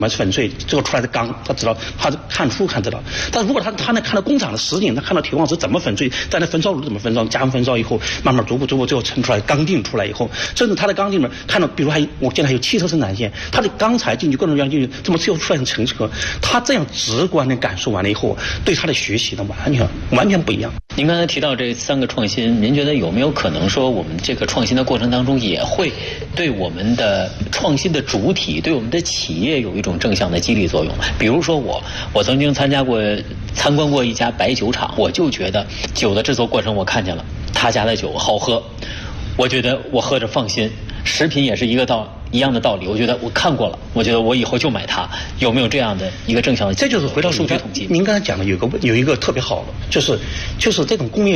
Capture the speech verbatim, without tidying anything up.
什么粉碎这个出来的钢，他知道，他看书看知道。但如果他他能看到工厂的实景，他看到铁矿石怎么粉碎，在那焚烧炉怎么焚烧，加温焚烧以后，慢慢逐步逐步最后成出来钢锭出来以后，甚至他的钢锭里面看到，比如还我见还有汽车生产线，他的钢材进去各种各样进去，这么最后出来成成车，他这样直观的感受完了以后，对他的学习呢完全完全不一样。 您刚才提到这三个创新，您觉得有没有可能说我们这个创新的过程当中也会对我们的创新的主体，对我们的企业有一种正向的激励作用？比如说我，我曾经参加过、参观过一家白酒厂，我就觉得酒的制作过程我看见了，他家的酒好喝，我觉得我喝着放心。食品也是一个道一样的道理，我觉得我看过了，我觉得我以后就买它。有没有这样的一个正向的？ 这就是回到数据统计。 您刚才讲的有个有一个特别好的，就是就是这种工业。